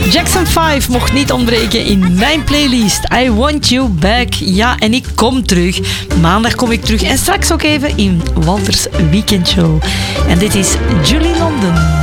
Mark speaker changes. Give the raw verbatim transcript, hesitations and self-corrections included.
Speaker 1: Jackson vijf mocht niet ontbreken in mijn playlist. I Want You Back. Ja, en ik kom terug. Maandag kom ik terug. En straks ook even in Walters Weekendshow. En dit is Julie London.